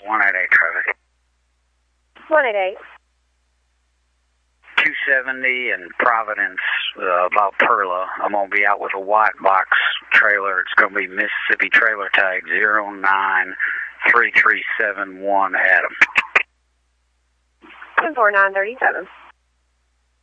188 traffic. 188. 270 in Providence, about Perla. I'm going to be out with a white box trailer. It's going to be Mississippi trailer tag 093371 Adam. 14937.